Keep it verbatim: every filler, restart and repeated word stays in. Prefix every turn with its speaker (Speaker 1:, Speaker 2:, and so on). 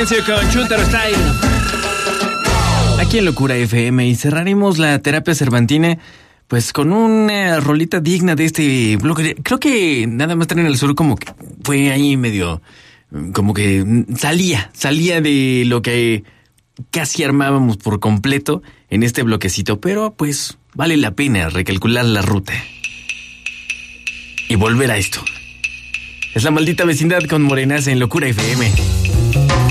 Speaker 1: Silencio con Chuntaro Style. Aquí en Locura F M, y cerraremos la terapia cervantina pues con una rolita digna de este bloque. Creo que Nada Más Traen al Sur como que fue ahí medio, como que salía, salía de lo que casi armábamos por completo en este bloquecito, pero pues vale la pena recalcular la ruta y volver a esto. Es La Maldita Vecindad con Morenaza en Locura F M.